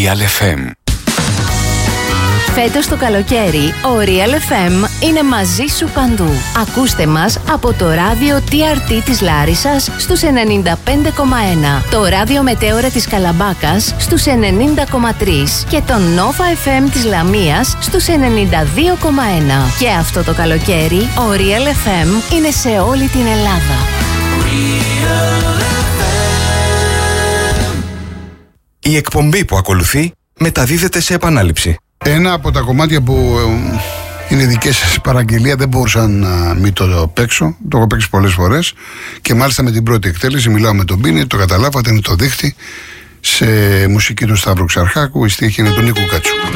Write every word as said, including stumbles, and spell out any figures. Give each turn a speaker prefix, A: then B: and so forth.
A: Real εφ εμ.
B: Φέτος το καλοκαίρι, ο Real εφ εμ είναι μαζί σου παντού. Ακούστε μας από το ράδιο τι αρ τι της Λάρισσας στους ενενήντα πέντε κόμμα ένα, το ράδιο Μετέωρα της Καλαμπάκας στους ενενήντα κόμμα τρία και το Nova εφ εμ της Λαμίας στους ενενήντα δύο κόμμα ένα. Και αυτό το καλοκαίρι, ο Real εφ εμ είναι σε όλη την Ελλάδα.
A: Η εκπομπή που ακολουθεί μεταδίδεται σε επανάληψη.
C: Ένα από τα κομμάτια που είναι δικές σας παραγγελία, δεν μπορούσα να μην το παίξω. Το έχω παίξει πολλές φορές και μάλιστα με την πρώτη εκτέλεση. Μιλάω με τον Μπίνη, το καταλάβατε, είναι το δίχτυ. Σε μουσική του Σταύρου Ξαρχάκου, η στίχη είναι του Νίκου Κατσού.